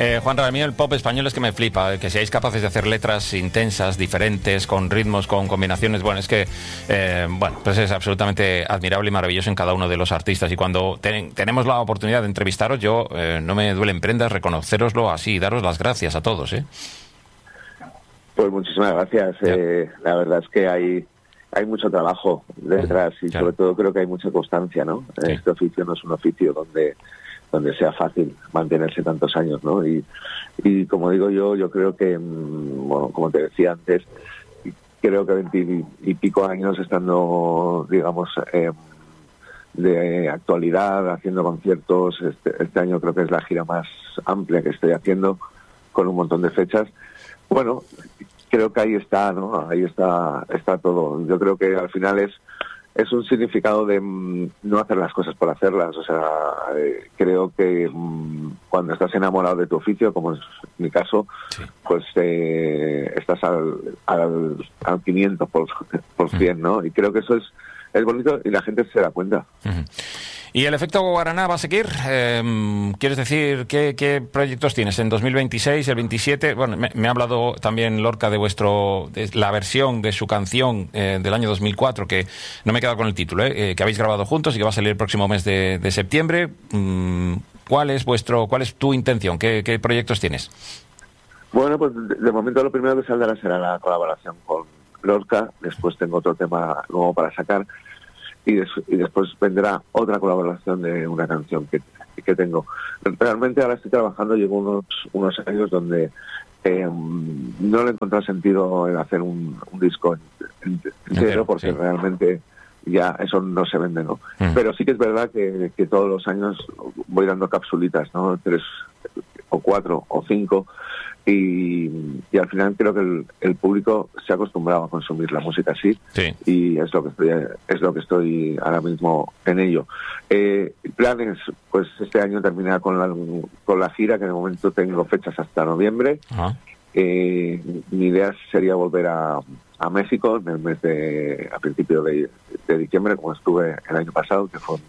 Juanra, a mí el pop español es que me flipa, que seáis capaces de hacer letras intensas, diferentes, con ritmos, con combinaciones. Bueno, es que pues es absolutamente admirable y maravilloso en cada uno de los artistas. Y cuando tenemos la oportunidad de entrevistaros, yo no me duele en prendas reconocéroslo así y daros las gracias a todos. Pues muchísimas gracias. La verdad es que hay mucho trabajo detrás y sobre todo creo que hay mucha constancia, ¿no? Sí. Este oficio no es un oficio donde sea fácil mantenerse tantos años, ¿no? Y como digo yo creo que, bueno, como te decía antes, creo que 20 y pico años estando, digamos, de actualidad, haciendo conciertos. Este año creo que es la gira más amplia que estoy haciendo, con un montón de fechas. Bueno, creo que ahí está, ¿no? Ahí está todo. Yo creo que al final es un significado de no hacer las cosas por hacerlas. O sea, creo que cuando estás enamorado de tu oficio, como es mi caso, sí, pues estás al 500%, ¿no? Y creo que eso es bonito y la gente se da cuenta. Uh-huh. ¿Y el efecto Guaraná va a seguir? ¿Quieres decir qué proyectos tienes en 2026, el 27? Bueno, me ha hablado también Lorca de la versión de su canción del año 2004, que no me he quedado con el título, que habéis grabado juntos y que va a salir el próximo mes de septiembre. ¿Cuál es tu intención? ¿Qué proyectos tienes? Bueno, pues de momento lo primero que saldrá será la colaboración con Lorca. Después tengo otro tema nuevo para sacar. Y después vendrá otra colaboración de una canción que tengo. Realmente ahora estoy trabajando, llevo unos años donde no le he encontrado sentido en hacer un disco entero, porque sí, realmente ya eso no se vende, ¿no? Pero sí que es verdad que todos los años voy dando capsulitas, ¿no? 3 o 4 o 5, y al final creo que el público se ha acostumbrado a consumir la música así, sí, y es lo que estoy ahora mismo en ello. Planes, pues este año terminar con la gira, que de momento tengo fechas hasta noviembre. Uh-huh. Mi idea sería volver a México en el mes a principios de diciembre, como estuve el año pasado, que fue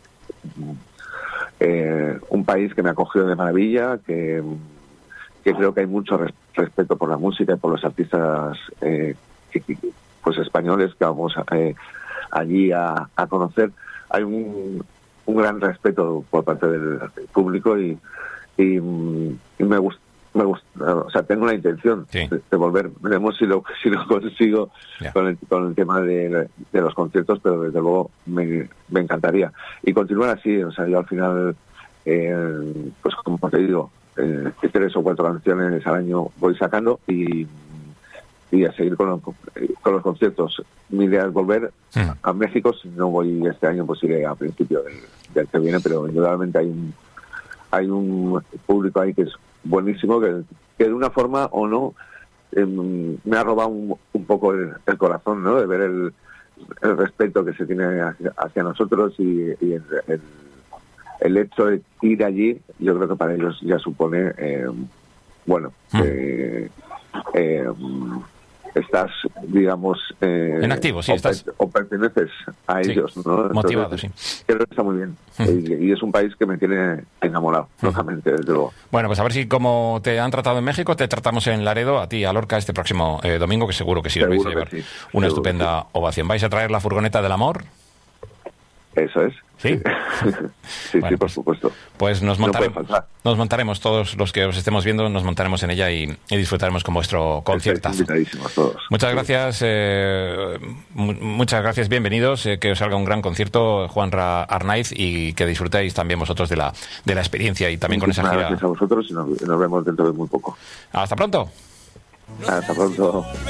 un país que me acogió de maravilla, que creo que hay mucho respeto por la música y por los artistas pues españoles que vamos allí a conocer. Hay un gran respeto por parte del público y me gusta. O sea, tengo la intención, sí, de volver. Veremos si lo consigo, yeah, con el tema de los conciertos, pero desde luego me encantaría. Y continuar así. O sea, yo al final, pues como te digo, 3 o 4 canciones al año voy sacando y a seguir con los conciertos. Mi idea es volver a México. Si no voy este año, pues iré a principio del que viene, pero indudablemente hay un público ahí que es buenísimo, que de una forma o no me ha robado un poco el corazón, ¿no? De ver el respeto que se tiene hacia nosotros y el hecho de ir allí. Yo creo que para ellos ya supone estás, digamos, en activo, sí, o perteneces a ellos, sí, ¿no? Motivado, sí. Creo que está muy bien. Y es un país que me tiene enamorado, lógicamente, desde luego. Bueno, pues a ver si como te han tratado en México, te tratamos en Laredo, a ti y a Lorca, este próximo domingo, que seguro que sí os vais a llevar una estupenda ovación. ¿Vais a traer la furgoneta del amor? Eso es. ¿Sí? Sí, bueno, sí, por supuesto. Pues nos montaremos todos los que os estemos viendo, nos montaremos en ella y disfrutaremos con vuestro conciertazo. Invitadísimos todos. Muchas gracias, bienvenidos, que os salga un gran concierto, Juanra Arnaiz, y que disfrutéis también vosotros de la experiencia y también con esa gira. Gracias a vosotros y nos vemos dentro de muy poco. Hasta pronto. Hasta pronto.